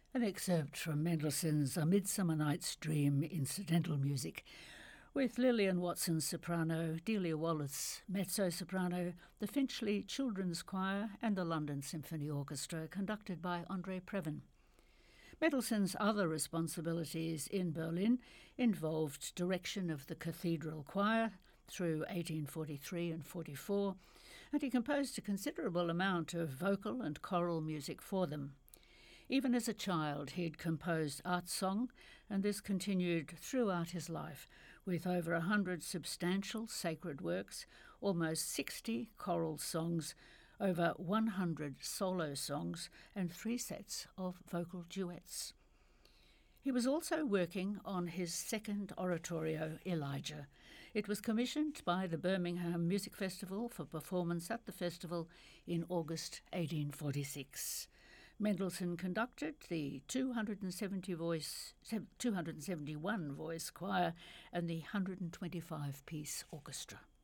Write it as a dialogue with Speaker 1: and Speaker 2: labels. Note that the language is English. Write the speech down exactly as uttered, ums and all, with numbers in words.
Speaker 1: An excerpt from Mendelssohn's A Midsummer Night's Dream incidental music, with Lillian Watson soprano, Delia Wallace mezzo-soprano, the Finchley Children's Choir and the London Symphony Orchestra, conducted by André Previn. Mendelssohn's other responsibilities in Berlin involved direction of the Cathedral Choir through eighteen forty-three and forty-four, and he composed a considerable amount of vocal and choral music for them. Even as a child, he'd composed art song, and this continued throughout his life, with over a hundred substantial sacred works, almost sixty choral songs, over one hundred solo songs, and three sets of vocal duets. He was also working on his second oratorio, Elijah. It was commissioned by the Birmingham Music Festival for performance at the festival in August eighteen forty-six. Mendelssohn conducted the two hundred seventy voice, two hundred seventy-one voice choir and the one hundred twenty-five piece orchestra.